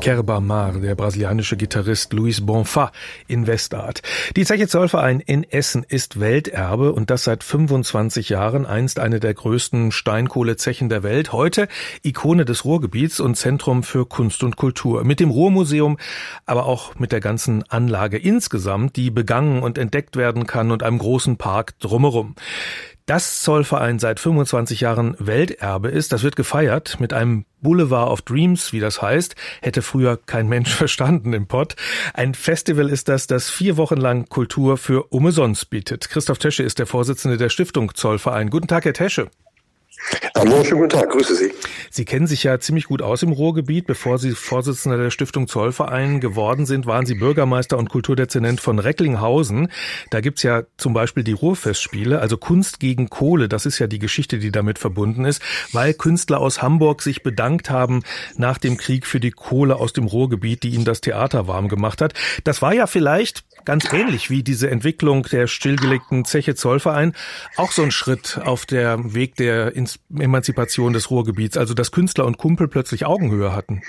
Kerbamar, der brasilianische Gitarrist Luis Bonfá in Westart. Die Zeche Zollverein in Essen ist Welterbe und das seit 25 Jahren, einst eine der größten Steinkohlezechen der Welt, heute Ikone des Ruhrgebiets und Zentrum für Kunst und Kultur. Mit dem Ruhrmuseum, aber auch mit der ganzen Anlage insgesamt, die begangen und entdeckt werden kann und einem großen Park drumherum. Dass Zollverein seit 25 Jahren Welterbe ist, das wird gefeiert mit einem Boulevard of Dreams, wie das heißt, hätte früher kein Mensch verstanden im Pott. Ein Festival ist das 4 Wochen lang Kultur für umsonst bietet. Christoph Tesche ist der Vorsitzende der Stiftung Zollverein. Guten Tag, Herr Tesche. Hallo, schönen guten Tag, grüße Sie. Sie kennen sich ja ziemlich gut aus im Ruhrgebiet. Bevor Sie Vorsitzender der Stiftung Zollverein geworden sind, waren Sie Bürgermeister und Kulturdezernent von Recklinghausen. Da gibt's ja zum Beispiel die Ruhrfestspiele, also Kunst gegen Kohle. Das ist ja die Geschichte, die damit verbunden ist, weil Künstler aus Hamburg sich bedankt haben nach dem Krieg für die Kohle aus dem Ruhrgebiet, die ihnen das Theater warm gemacht hat. Das war ja vielleicht ganz ähnlich wie diese Entwicklung der stillgelegten Zeche Zollverein, auch so ein Schritt auf der Weg der Emanzipation des Ruhrgebiets, also dass Künstler und Kumpel plötzlich Augenhöhe hatten.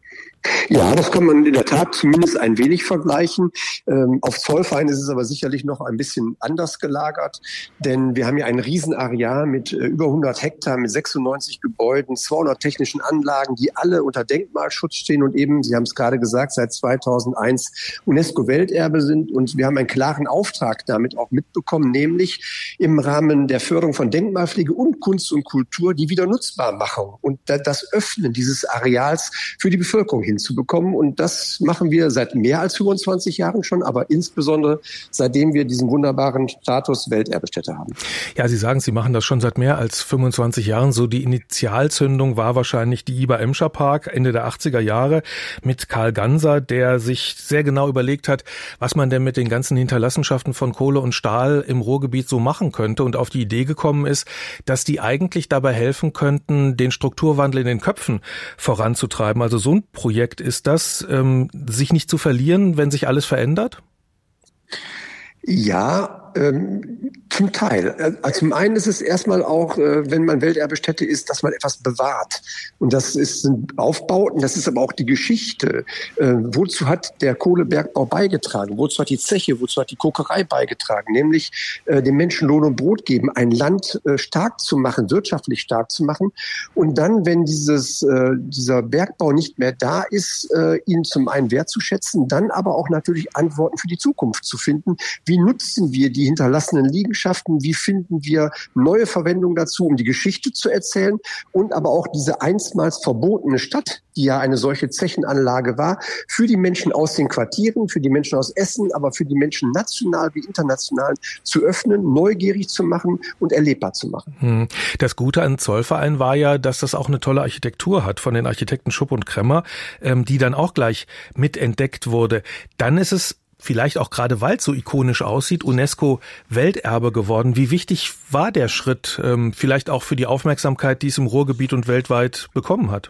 Ja, das kann man in der Tat zumindest ein wenig vergleichen. Auf Zollverein ist es aber sicherlich noch ein bisschen anders gelagert, denn wir haben ja ein Riesenareal mit über 100 Hektar, mit 96 Gebäuden, 200 technischen Anlagen, die alle unter Denkmalschutz stehen und eben, Sie haben es gerade gesagt, seit 2001 UNESCO-Welterbe sind. Und wir haben einen klaren Auftrag damit auch mitbekommen, nämlich im Rahmen der Förderung von Denkmalpflege und Kunst und Kultur die Wiedernutzbarmachung und das Öffnen dieses Areals für die Bevölkerung hinzubekommen. Und das machen wir seit mehr als 25 Jahren schon, aber insbesondere seitdem wir diesen wunderbaren Status Welterbestätte haben. Ja, Sie sagen, Sie machen das schon seit mehr als 25 Jahren. So die Initialzündung war wahrscheinlich die Iber-Emscher Park Ende der 80er Jahre mit Karl Ganser, der sich sehr genau überlegt hat, was man denn mit den ganzen Hinterlassenschaften von Kohle und Stahl im Ruhrgebiet so machen könnte und auf die Idee gekommen ist, dass die eigentlich dabei helfen könnten, den Strukturwandel in den Köpfen voranzutreiben. Also so ein Projekt ist das, sich nicht zu verlieren, wenn sich alles verändert? Ja, zum Teil. Also zum einen ist es erstmal auch, wenn man Welterbestätte ist, dass man etwas bewahrt. Und das sind Aufbauten, das ist aber auch die Geschichte. Wozu hat der Kohlebergbau beigetragen? Wozu hat die Zeche, wozu hat die Kokerei beigetragen? Nämlich den Menschen Lohn und Brot geben, ein Land stark zu machen, wirtschaftlich stark zu machen. Und dann, wenn dieser Bergbau nicht mehr da ist, ihn zum einen wertzuschätzen, dann aber auch natürlich Antworten für die Zukunft zu finden. Wie nutzen wir die hinterlassenen Liegenschaften? Wie finden wir neue Verwendung dazu, um die Geschichte zu erzählen? Und aber auch diese einstmals verbotene Stadt, die ja eine solche Zechenanlage war, für die Menschen aus den Quartieren, für die Menschen aus Essen, aber für die Menschen national wie international zu öffnen, neugierig zu machen und erlebbar zu machen. Das Gute an Zollverein war ja, dass das auch eine tolle Architektur hat von den Architekten Schupp und Kremmer, die dann auch gleich mitentdeckt wurde. Dann ist es vielleicht auch gerade, weil es so ikonisch aussieht, UNESCO-Welterbe geworden. Wie wichtig war der Schritt, vielleicht auch für die Aufmerksamkeit, die es im Ruhrgebiet und weltweit bekommen hat?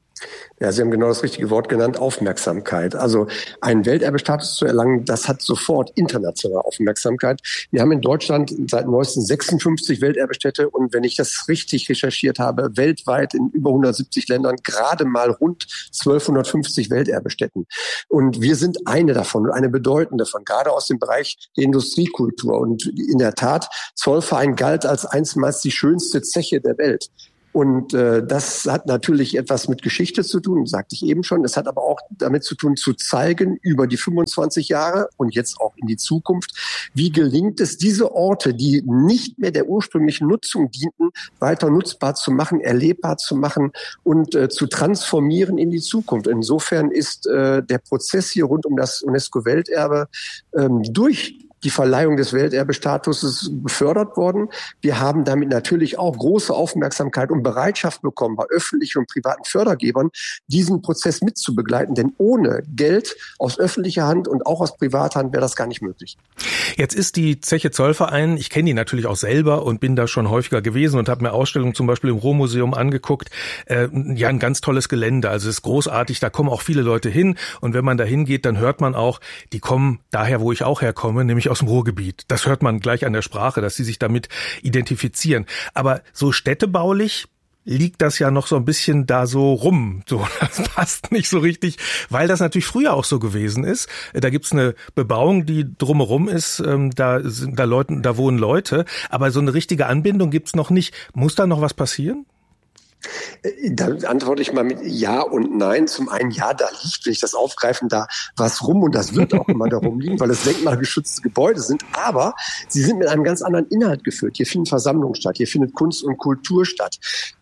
Ja, Sie haben genau das richtige Wort genannt, Aufmerksamkeit. Also einen Welterbestatus zu erlangen, das hat sofort internationale Aufmerksamkeit. Wir haben in Deutschland seit neuestem 56 Welterbestätte und wenn ich das richtig recherchiert habe, weltweit in über 170 Ländern gerade mal rund 1250 Welterbestätten. Und wir sind eine davon und eine bedeutende davon, gerade aus dem Bereich der Industriekultur. Und in der Tat, Zollverein galt als einstmals die schönste Zeche der Welt. Und das hat natürlich etwas mit Geschichte zu tun, sagte ich eben schon. Es hat aber auch damit zu tun, zu zeigen über die 25 Jahre und jetzt auch in die Zukunft, wie gelingt es, diese Orte, die nicht mehr der ursprünglichen Nutzung dienten, weiter nutzbar zu machen, erlebbar zu machen und zu transformieren in die Zukunft. Insofern ist der Prozess hier rund um das UNESCO-Welterbe durch die Verleihung des Welterbestatuses befördert worden. Wir haben damit natürlich auch große Aufmerksamkeit und Bereitschaft bekommen, bei öffentlichen und privaten Fördergebern diesen Prozess mitzubegleiten. Denn ohne Geld aus öffentlicher Hand und auch aus privater Hand wäre das gar nicht möglich. Jetzt ist die Zeche Zollverein, ich kenne die natürlich auch selber und bin da schon häufiger gewesen und habe mir Ausstellungen zum Beispiel im Ruhrmuseum angeguckt. Ja, ein ganz tolles Gelände, also es ist großartig, da kommen auch viele Leute hin und wenn man da hingeht, dann hört man auch, die kommen daher, wo ich auch herkomme, nämlich aus dem Ruhrgebiet. Das hört man gleich an der Sprache, dass sie sich damit identifizieren. Aber so städtebaulich liegt das ja noch so ein bisschen da so rum. So, das passt nicht so richtig, weil das natürlich früher auch so gewesen ist. Da gibt's eine Bebauung, die drumherum ist, da wohnen Leute, aber so eine richtige Anbindung gibt's noch nicht. Muss da noch was passieren? Da antworte ich mal mit Ja und Nein. Zum einen, ja, da liegt, wenn ich das aufgreifen, da was rum und das wird auch immer da rumliegen, weil es denkmalgeschützte Gebäude sind. Aber sie sind mit einem ganz anderen Inhalt gefüllt. Hier finden Versammlungen statt, hier findet Kunst und Kultur statt.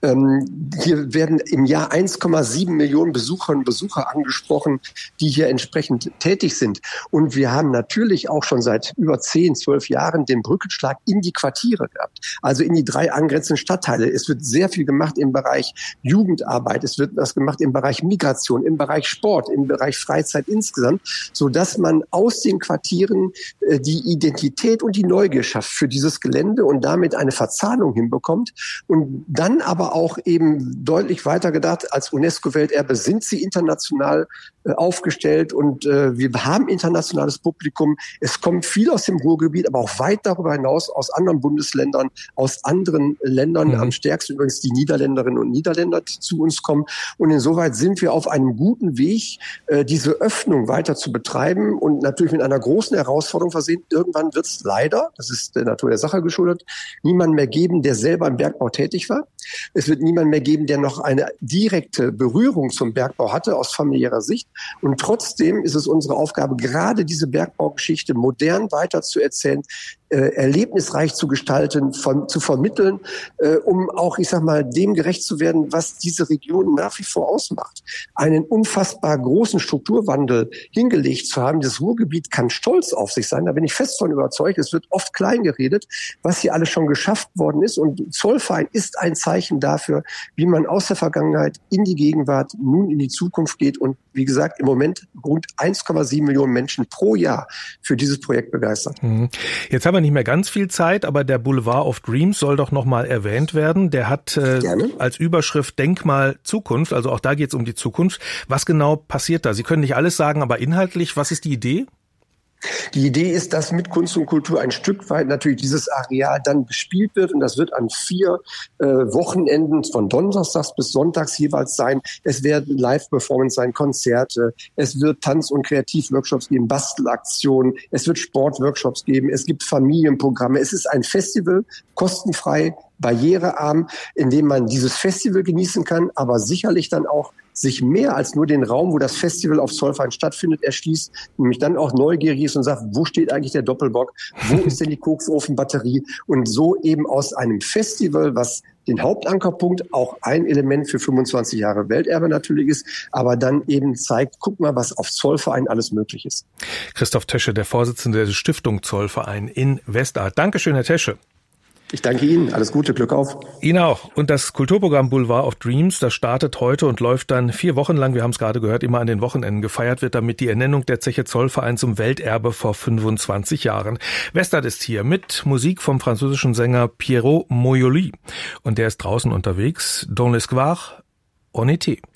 Hier werden im Jahr 1,7 Millionen Besucherinnen und Besucher angesprochen, die hier entsprechend tätig sind. Und wir haben natürlich auch schon seit über 10, 12 Jahren den Brückenschlag in die Quartiere gehabt. Also in die 3 angrenzenden Stadtteile. Es wird sehr viel gemacht im Bereich Jugendarbeit, es wird was gemacht im Bereich Migration, im Bereich Sport, im Bereich Freizeit insgesamt, so dass man aus den Quartieren die Identität und die Neugier schafft für dieses Gelände und damit eine Verzahnung hinbekommt und dann aber auch eben deutlich weiter gedacht, als UNESCO-Welterbe sind sie international aufgestellt und wir haben internationales Publikum. Es kommt viel aus dem Ruhrgebiet, aber auch weit darüber hinaus aus anderen Bundesländern, aus anderen Ländern, am stärksten übrigens die Niederländerinnen und Niederländer, die zu uns kommen. Und insoweit sind wir auf einem guten Weg, diese Öffnung weiter zu betreiben und natürlich mit einer großen Herausforderung versehen. Irgendwann wird es leider, das ist der Natur der Sache geschuldet, niemanden mehr geben, der selber im Bergbau tätig war. Es wird niemanden mehr geben, der noch eine direkte Berührung zum Bergbau hatte aus familiärer Sicht. Und trotzdem ist es unsere Aufgabe, gerade diese Bergbaugeschichte modern weiterzuerzählen, erlebnisreich zu gestalten, zu vermitteln, um auch, ich sag mal, dem gerecht zu werden, was diese Region nach wie vor ausmacht. Einen unfassbar großen Strukturwandel hingelegt zu haben. Das Ruhrgebiet kann stolz auf sich sein. Da bin ich fest von überzeugt. Es wird oft klein geredet, was hier alles schon geschafft worden ist. Und Zollverein ist ein Zeichen dafür, wie man aus der Vergangenheit in die Gegenwart, nun in die Zukunft geht. Und wie gesagt, im Moment rund 1,7 Millionen Menschen pro Jahr für dieses Projekt begeistert. Jetzt haben wir nicht mehr ganz viel Zeit, aber der Boulevard of Dreams soll doch nochmal erwähnt werden. Der hat als Überschrift Denkmal Zukunft, also auch da geht es um die Zukunft. Was genau passiert da? Sie können nicht alles sagen, aber inhaltlich, was ist die Idee? Die Idee ist, dass mit Kunst und Kultur ein Stück weit natürlich dieses Areal dann bespielt wird und das wird an 4 Wochenenden von Donnerstags bis Sonntags jeweils sein. Es werden Live-Performance sein, Konzerte, es wird Tanz- und Kreativworkshops geben, Bastelaktionen, es wird Sportworkshops geben, es gibt Familienprogramme. Es ist ein Festival, kostenfrei, barrierearm, in dem man dieses Festival genießen kann, aber sicherlich dann auch sich mehr als nur den Raum, wo das Festival auf Zollverein stattfindet, erschließt, nämlich dann auch neugierig ist und sagt, wo steht eigentlich der Doppelbock, wo ist denn die Koksofenbatterie und so eben aus einem Festival, was den Hauptankerpunkt auch ein Element für 25 Jahre Welterbe natürlich ist, aber dann eben zeigt, guck mal, was auf Zollverein alles möglich ist. Christoph Tesche, der Vorsitzende der Stiftung Zollverein in Westart. Dankeschön, Herr Tesche. Ich danke Ihnen. Alles Gute, Glück auf. Ihnen auch. Und das Kulturprogramm Boulevard of Dreams, das startet heute und läuft dann 4 Wochen lang, wir haben es gerade gehört, immer an den Wochenenden. Gefeiert wird damit die Ernennung der Zeche Zollverein zum Welterbe vor 25 Jahren. Westart ist hier mit Musik vom französischen Sänger Pierrot Moyoli. Und der ist draußen unterwegs. Dans l'espoir, on était.